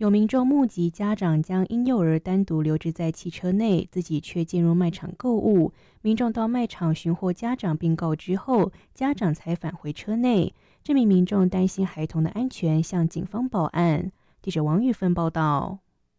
有民众目击家长将婴幼儿单独留置在汽车内，自己却进入卖场购物。民众到卖场寻获家长并告知后，家长才返回车内。这名民众担心孩童的安全，向警方报案。记者王玉芬报道。